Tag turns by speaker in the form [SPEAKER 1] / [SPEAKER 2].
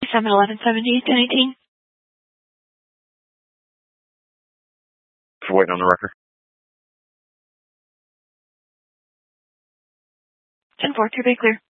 [SPEAKER 1] 7-11-17, 10-18.
[SPEAKER 2] For waiting on the record.
[SPEAKER 1] 10-4, 2 bay clear.